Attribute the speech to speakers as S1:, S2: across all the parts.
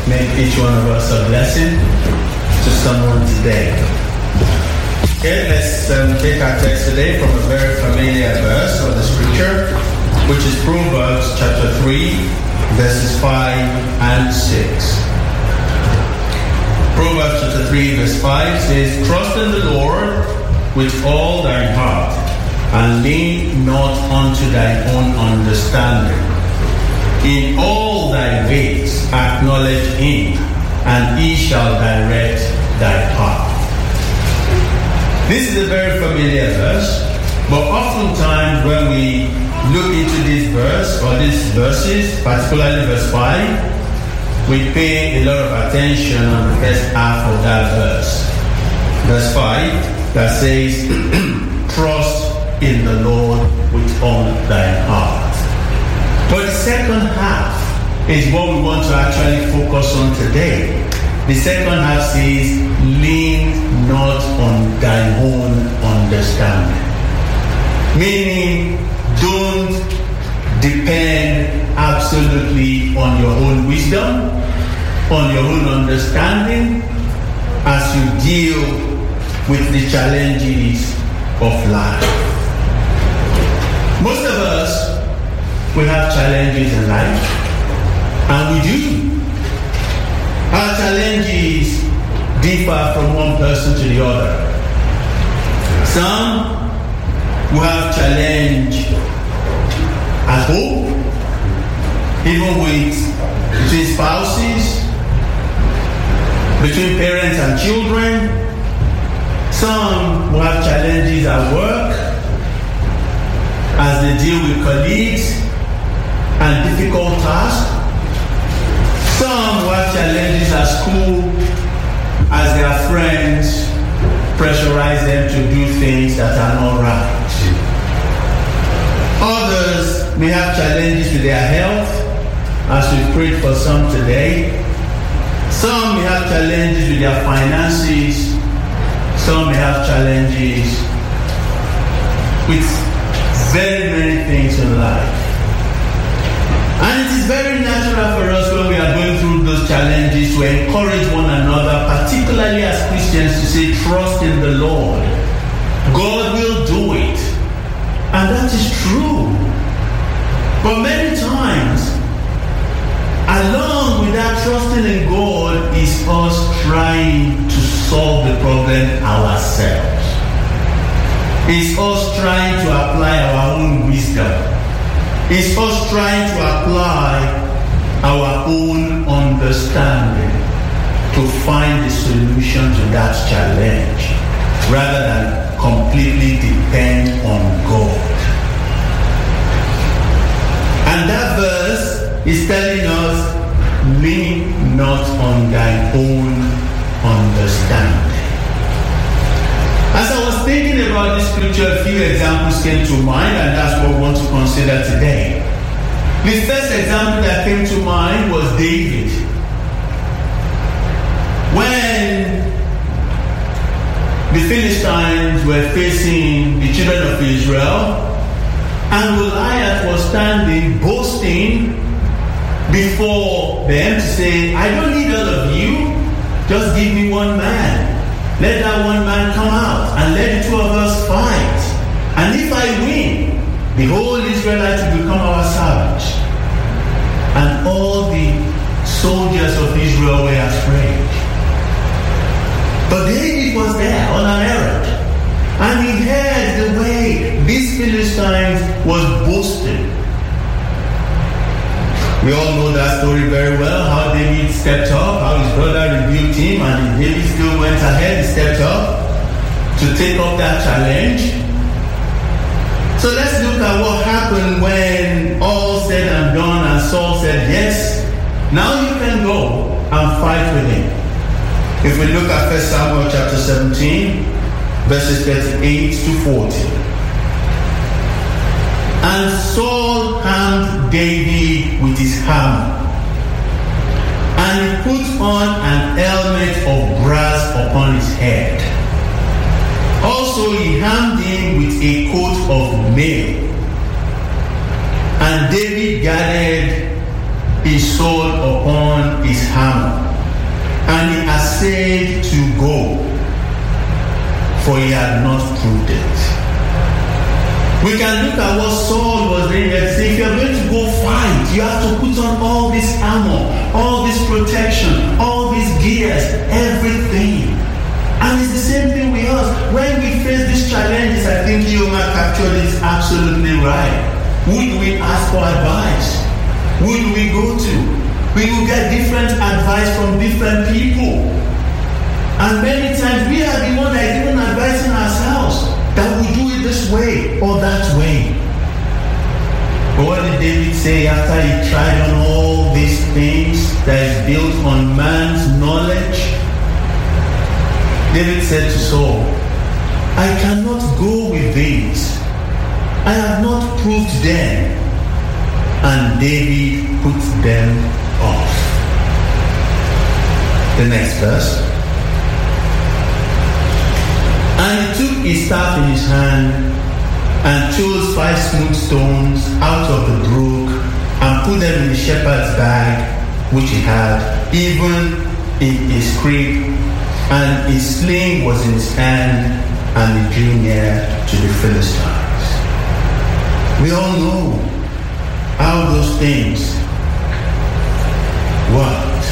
S1: make each one of us a blessing to someone today. Okay, let's take our text today from a very familiar verse of the scripture, which is Proverbs chapter 3, verses 5 and 6. Proverbs chapter 3, verse 5 says, "Trust in the Lord with all thine heart, and lean not unto thine own understanding. In all thy ways acknowledge him, and he shall direct thy path." This is a very familiar verse, but oftentimes when we look into this verse or these verses, particularly verse 5, we pay a lot of attention on the first half of that verse. Verse 5 that says, "Trust in the Lord with all thine heart." But the second half is what we want to actually focus on today. The second half says, "Lean not on thine own understanding." Meaning, don't depend absolutely on your own wisdom, on your own understanding as you deal with the challenges of life. Most of us, we have challenges in life, and we do. Our challenges differ from one person to the other. Some will have challenge at home, even between spouses, between parents and children. Some will have challenges at work as they deal with colleagues and difficult tasks. Some will have challenges at school as their friends pressurize them to do things that are not right. Others may have challenges with their health, as we prayed for some today. Some may have challenges with their finances. Some may have challenges with very many things in life. And it is very natural for us when we are going through those challenges to encourage one another, particularly as Christians, to say, "Trust in the Lord. God will do it." And that is true. But many times, along with that trusting in God is us trying to solve the problem ourselves. It's us trying to apply our own wisdom. It's us trying to apply our own understanding to find the solution to that challenge, rather than completely depend on God. And that verse is telling us, "Lean not on thine own understanding." As I was thinking about this scripture, a few examples came to mind, and that's what we want to consider today. The first example that came to mind was David. When the Philistines were facing the children of Israel, and Goliath was standing, boasting before them to say, "I don't need all of you, just give me one man. Let that one man come out, and let the two of us fight. And if I win, the whole Israelites will become our servants." And all the soldiers of Israel were afraid. But David was there on an errand, and he heard the way these Philistines was boasting. We all know that story very well, how David stepped up, how his brother rebuked him, and David still went ahead and stepped up to take up that challenge. So let's look at what happened when all said and done, and Saul said, "Yes, now you can go and fight with him." If we look at 1 Samuel chapter 17, verses 38 to 40. "And Saul armed David with his hammer, and he put on an helmet of brass upon his head. Also he armed him with a coat of mail. And David gathered his sword upon his his hammer, and he essayed to go, for he had not proved it. We can look at what Saul was doing and say, if you're going to go fight, you have to put on all this armor, all this protection, all these gears, everything. And it's the same thing with us. When we face these challenges, I think Yoma captured this absolutely right. Who do we ask for advice? Who do we go to? We will get different advice from different people. And many times we are the one that is even advising ourselves that we do it this way or that way. But what did David say after he tried on all these things that is built on man's knowledge? David said to Saul, I cannot go with these. I have not proved them. And David put them off. The next verse. And he took his staff in his hand and chose 5 smooth stones out of the brook and put them in the shepherd's bag which he had, even in his crib, and his sling was in his hand, and he drew near to the Philistines. We all know how those things worked.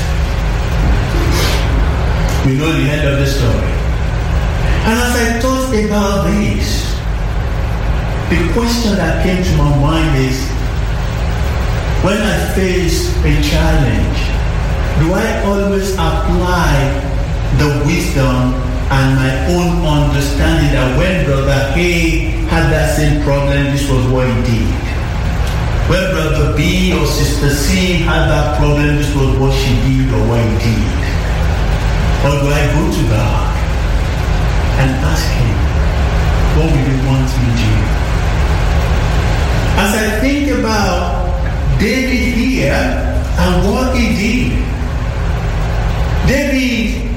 S1: We know the end of the story. And as I thought about this, the question that came to my mind is, when I face a challenge, do I always apply the wisdom and my own understanding that when Brother A had that same problem, this was what he did? When Brother B or Sister C had that problem, this was what she did or what he did? Or do I go to God and ask him, what will you want me to do? As I think about David here and what he did, David